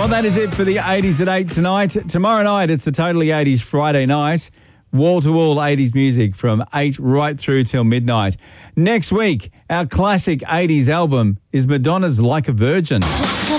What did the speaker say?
Well, that is it for the 80s at 8 tonight. Tomorrow night, it's the Totally 80s Friday night. Wall-to-wall 80s music from 8 right through till midnight. Next week, our classic 80s album is Madonna's Like a Virgin. Like a